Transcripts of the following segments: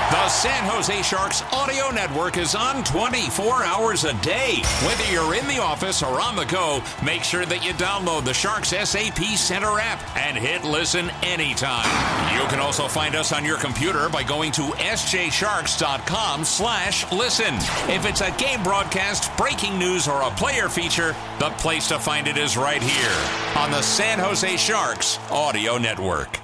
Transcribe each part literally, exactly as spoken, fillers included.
The San Jose Sharks audio network is on twenty-four hours a day. Whether you're in the office or on the go, make sure that you download the Sharks S A P Center app and hit listen anytime. You can also find us on your computer by going to sjsharks.com slash listen. If it's a game broadcast, breaking news, or a player feature, the place to find it is right here on the San Jose Sharks audio network.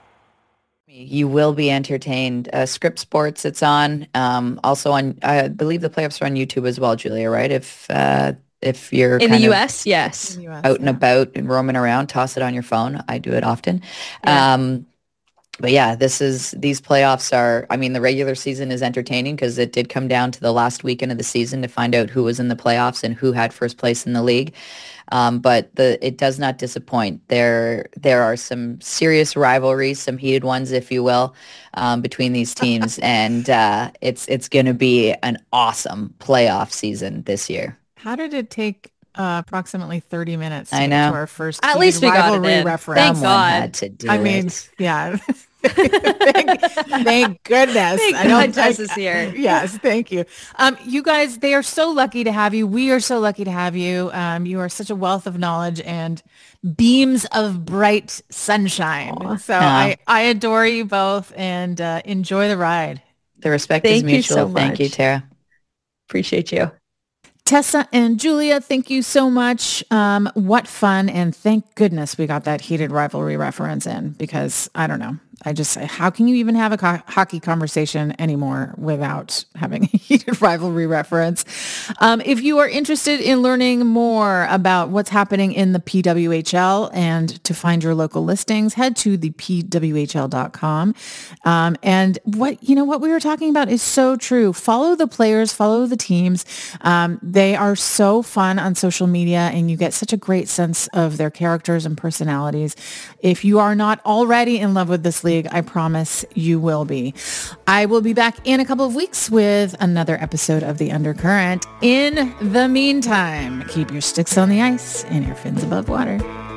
You will be entertained. Uh, Script Sports, it's on. Um, also on, I believe the playoffs are on YouTube as well, Julia, right? If uh, if you're in kind the U of S, yes, in the U S, out and yeah. about and roaming around, toss it on your phone. I do it often. Yeah. Um, but yeah, this is these playoffs are. I mean, the regular season is entertaining because it did come down to the last weekend of the season to find out who was in the playoffs and who had first place in the league. Um, but the it does not disappoint. There there are some serious rivalries, some heated ones, if you will, um, between these teams, and uh, it's it's going to be an awesome playoff season this year. How did it take uh, approximately thirty minutes to I know. get to our first At least we rivalry got it in. reference? Thank Someone God. had to do I mean, it. yeah. thank, thank goodness. Thank I don't God Jess is here. Yes, thank you. Um, you guys, they are so lucky to have you. We are so lucky to have you. Um, you are such a wealth of knowledge and beams of bright sunshine. Aww. So Yeah. I, I adore you both and uh, enjoy the ride. The respect Thank is you mutual. so Thank you, much. Tara. Appreciate you. Tessa and Julia, thank you so much. Um, what fun. And thank goodness we got that heated rivalry reference in because I don't know. I just, how can you even have a co- hockey conversation anymore without having a heated rivalry reference? Um, if you are interested in learning more about what's happening in the P W H L and to find your local listings, head to the p w h l dot com. Um, and what, you know, what we were talking about is so true. Follow the players, follow the teams. Um, they are so fun on social media and you get such a great sense of their characters and personalities. If you are not already in love with this league, I promise you will be. I will be back in a couple of weeks with another episode of The Undercurrent. In the meantime, keep your sticks on the ice and your fins above water.